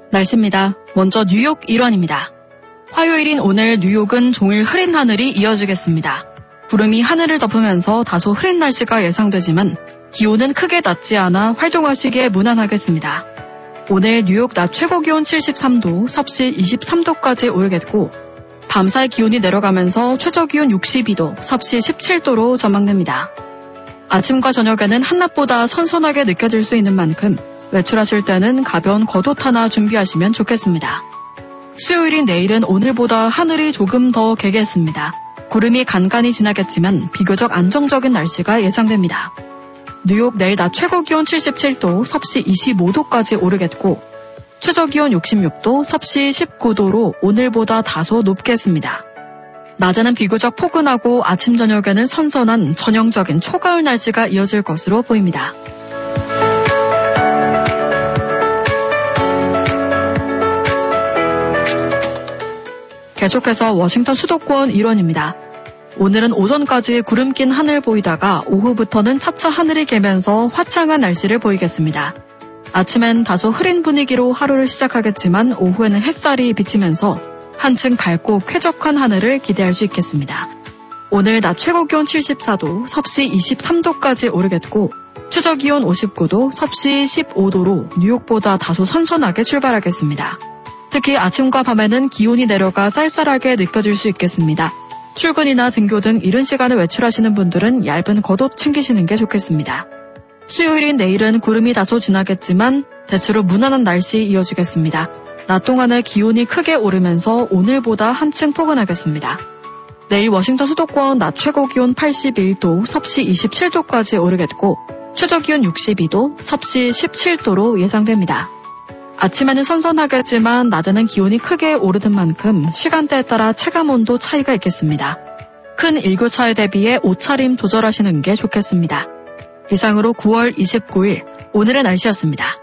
날씨입니다. 먼저 뉴욕 일원입니다. 화요일인 오늘 뉴욕은 종일 흐린 하늘이 이어지겠습니다. 구름이 하늘을 덮으면서 다소 흐린 날씨가 예상되지만 기온은 크게 낮지 않아 활동하시기에 무난하겠습니다. 오늘 뉴욕 낮 최고 기온 73도, 섭씨 23도까지 오르겠고 밤사이 기온이 내려가면서 최저 기온 62도, 섭씨 17도로 전망됩니다. 아침과 저녁에는 한낮보다 선선하게 느껴질 수 있는 만큼 외출하실 때는 가벼운 겉옷 하나 준비하시면 좋겠습니다. 수요일인 내일은 오늘보다 하늘이 조금 더 개겠습니다. 구름이 간간히 지나겠지만 비교적 안정적인 날씨가 예상됩니다. 뉴욕 내일 낮 최고 기온 77도, 섭씨 25도까지 오르겠고 최저 기온 66도, 섭씨 19도로 오늘보다 다소 높겠습니다. 낮에는 비교적 포근하고 아침 저녁에는 선선한 전형적인 초가을 날씨가 이어질 것으로 보입니다. 계속해서 워싱턴 수도권 일원입니다. 오늘은 오전까지 구름 낀 하늘 보이다가 오후부터는 차차 하늘이 개면서 화창한 날씨를 보이겠습니다. 아침엔 다소 흐린 분위기로 하루를 시작하겠지만 오후에는 햇살이 비치면서 한층 밝고 쾌적한 하늘을 기대할 수 있겠습니다. 오늘 낮 최고 기온 74도, 섭씨 23도까지 오르겠고 최저 기온 59도, 섭씨 15도로 뉴욕보다 다소 선선하게 출발하겠습니다. 특히 아침과 밤에는 기온이 내려가 쌀쌀하게 느껴질 수 있겠습니다. 출근이나 등교 등 이른 시간에 외출하시는 분들은 얇은 겉옷 챙기시는 게 좋겠습니다. 수요일인 내일은 구름이 다소 지나겠지만 대체로 무난한 날씨 이어지겠습니다. 낮 동안에 기온이 크게 오르면서 오늘보다 한층 포근하겠습니다. 내일 워싱턴 수도권 낮 최고 기온 81도, 섭씨 27도까지 오르겠고 최저 기온 62도, 섭씨 17도로 예상됩니다. 아침에는 선선하겠지만 낮에는 기온이 크게 오르는 만큼 시간대에 따라 체감온도 차이가 있겠습니다. 큰 일교차에 대비해 옷차림 조절하시는 게 좋겠습니다. 이상으로 9월 29일 오늘의 날씨였습니다.